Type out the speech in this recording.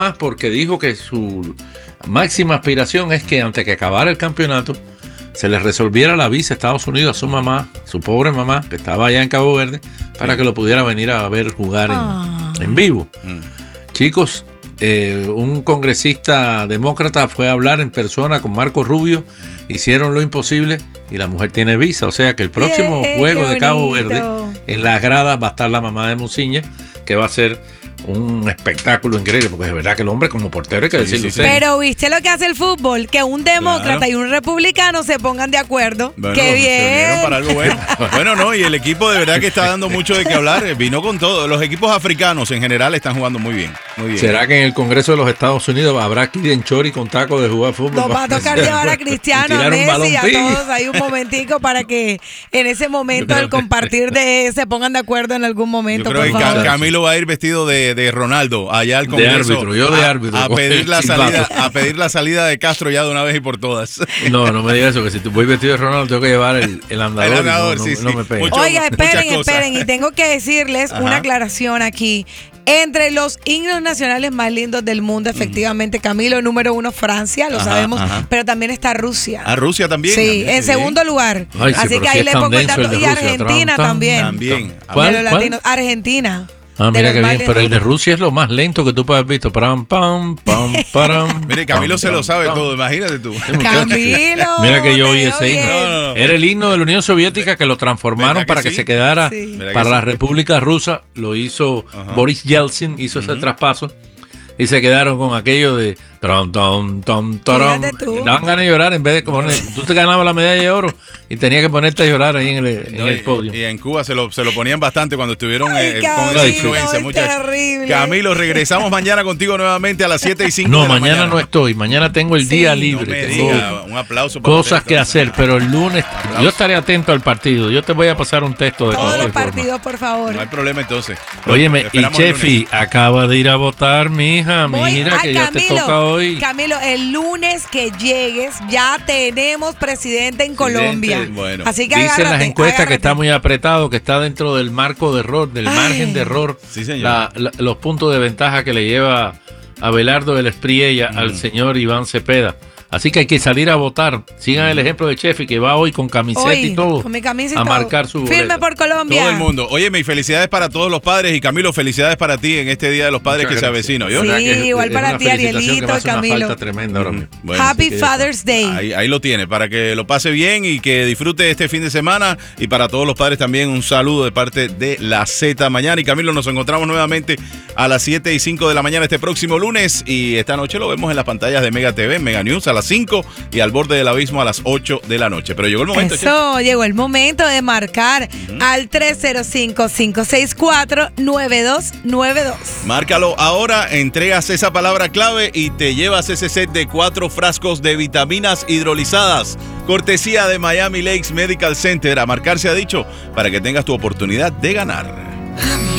porque dijo que su máxima aspiración es que antes que acabara el campeonato se le resolviera la visa a Estados Unidos a su mamá, su pobre mamá, que estaba allá en Cabo Verde, para que lo pudiera venir a ver jugar en vivo. Chicos, un congresista demócrata fue a hablar en persona con Marco Rubio, hicieron lo imposible y la mujer tiene visa, o sea que el próximo juego de Cabo Verde, en las gradas va a estar la mamá de Musiña, que va a ser un espectáculo increíble, porque es verdad que el hombre como portero hay que decirlo. Pero ¿viste lo que hace el fútbol? Que un demócrata y un republicano se pongan de acuerdo. Bueno, ¡qué bien! Se unieron para algo bueno. Bueno, no, y el equipo de verdad que está dando mucho de qué hablar. Vino con todo. Los equipos africanos en general están jugando muy bien. Muy bien. ¿Será que en el Congreso de los Estados Unidos habrá Kiden Chori con taco de jugar fútbol? Nos va a tocar llevar a Cristiano, a Messi, a todos ahí un momentico para que en ese momento al compartir se pongan de acuerdo en algún momento. Yo creo que Camilo va a ir vestido de Ronaldo allá al Congreso. De árbitro. A pedir la salida de Castro ya de una vez y por todas. No me digas eso, que si voy vestido de Ronaldo tengo que llevar el andador. El andador, no me pega. Oiga, esperen, y tengo que decirles una aclaración aquí. Entre los himnos nacionales más lindos del mundo, efectivamente, Camilo, número 1, Francia, lo sabemos, pero también está Rusia. ¿Rusia también? Sí, en segundo lugar. Ay, así que ahí le pongo el dato. Y Argentina también. ¿Cuál? Argentina. Mira que bien, pero el de Rusia es lo más lento que tú puedes haber visto. Pam, pam, pam, pam. Mire, Camilo se lo sabe todo, imagínate tú. Camilo. Mira que yo oí ese himno. No. Era el himno de la Unión Soviética que lo transformaron para que se quedara para la República Rusa. Lo hizo Boris Yeltsin, hizo ese traspaso. Y se quedaron con aquello de daban ganas de llorar en vez de como tú te ganabas la medalla de oro y tenías que ponerte a llorar ahí en el podio. Y en Cuba se lo ponían bastante cuando estuvieron con la influencia, muchachos. Camilo, regresamos mañana contigo nuevamente a las 7:05. No, mañana no estoy, mañana tengo el día libre. Tengo un aplauso para cosas que hacer, pero el lunes yo estaré atento al partido. Yo te voy a pasar un texto de todos los partidos, por favor. No hay problema entonces. Óyeme, y Chefi acaba de ir a votar, mija. Mira que ya te toca hoy. Camilo, el lunes que llegues ya tenemos presidente en Colombia. Bueno. Así que dicen las encuestas que está muy apretado, que está dentro del marco de error, del margen de error. Sí, señor. Los puntos de ventaja que le lleva Abelardo del Espriella al señor Iván Cepeda. Así que hay que salir a votar. Sigan el ejemplo de Chefi, que va hoy con camiseta y todo. Con mi camiseta a marcar su boleta. Firme por Colombia. Todo el mundo. Óyeme, y felicidades para todos los padres. Y Camilo, felicidades para ti en este Día de los Padres. Muchas que gracias. Se avecina. ¿Yo? Sí, igual para ti, Arielito y Camilo. Una falta tremenda ahora mismo. Bueno, Happy Father's Day. Ahí lo tiene, para que lo pase bien y que disfrute este fin de semana. Y para todos los padres también un saludo de parte de la Z mañana. Y Camilo, nos encontramos nuevamente a las 7:05 de la mañana este próximo lunes. Y esta noche lo vemos en las pantallas de Mega TV, Mega News a las 5 y al borde del abismo a las 8 de la noche. Pero llegó el momento. Llegó el momento de marcar al 305-564-9292. Márcalo ahora, entregas esa palabra clave y te llevas ese set de 4 frascos de vitaminas hidrolizadas. Cortesía de Miami Lakes Medical Center. A marcar se ha dicho para que tengas tu oportunidad de ganar.